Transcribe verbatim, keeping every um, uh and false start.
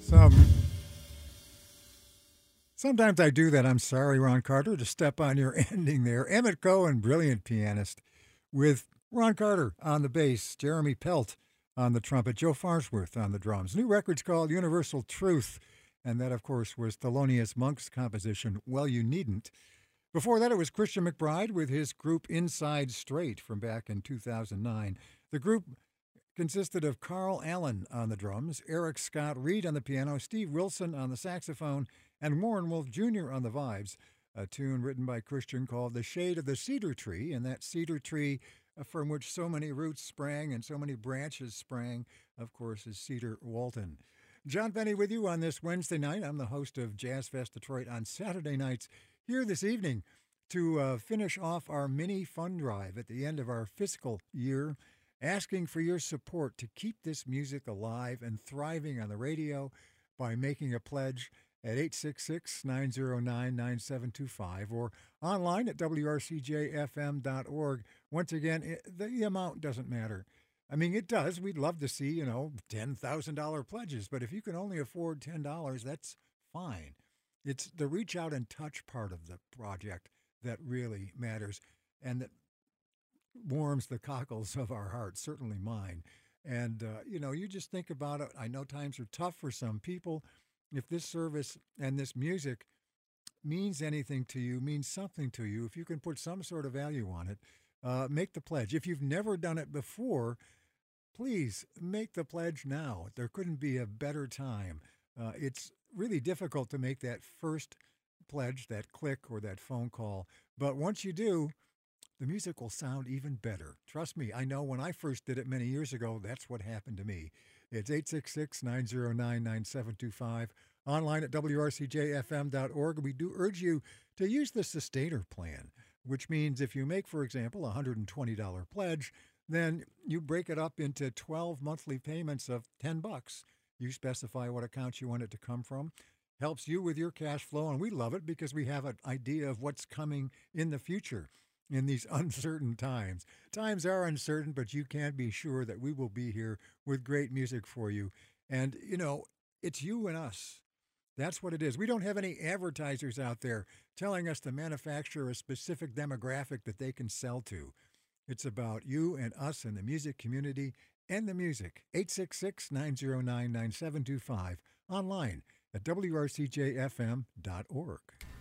Some sometimes I do that. I'm sorry, Ron Carter, to step on your ending there. Emmett Cohen, brilliant pianist, with Ron Carter on the bass, Jeremy Pelt on the trumpet, Joe Farnsworth on the drums. New record's called Universal Truth, and that, of course, was Thelonious Monk's composition, Well You Needn't. Before that, it was Christian McBride with his group Inside Straight from back in two thousand nine. The group consisted of Carl Allen on the drums, Eric Scott Reed on the piano, Steve Wilson on the saxophone, and Warren Wolf Junior on the vibes. A tune written by Christian called The Shade of the Cedar Tree, and that cedar tree uh, from which so many roots sprang and so many branches sprang, of course, is Cedar Walton. John Benny with you on this Wednesday night. I'm the host of Jazz Fest Detroit on Saturday nights here this evening to uh, finish off our mini fund drive at the end of our fiscal year, asking for your support to keep this music alive and thriving on the radio by making a pledge at eight six six, nine zero nine, nine seven two five or online at W R C J F M dot org. Once again, it, the amount doesn't matter. I mean, it does. We'd love to see, you know, ten thousand dollars pledges, but if you can only afford ten dollars, that's fine. It's the reach out and touch part of the project that really matters and that warms the cockles of our hearts, certainly mine. And, uh, you know, you just think about it. I know times are tough for some people. If this service and this music means anything to you, means something to you, if you can put some sort of value on it, uh, make the pledge. If you've never done it before, please make the pledge now. There couldn't be a better time. Uh, it's really difficult to make that first pledge, that click or that phone call. But once you do, the music will sound even better. Trust me, I know when I first did it many years ago, that's what happened to me. It's eight six six, nine zero nine, nine seven two five, online at W R C J F M dot org. We do urge you to use the Sustainer Plan, which means if you make, for example, a one hundred twenty dollars pledge, then you break it up into twelve monthly payments of ten bucks. You specify what account you want it to come from. Helps you with your cash flow, and we love it because we have an idea of what's coming in the future in these uncertain times. Times are uncertain, but you can be sure that we will be here with great music for you. And, you know, it's you and us. That's what it is. We don't have any advertisers out there telling us to manufacture a specific demographic that they can sell to. It's about you and us and the music community and the music. eight six six, nine zero nine, nine seven two five, online at W R C J F M dot org.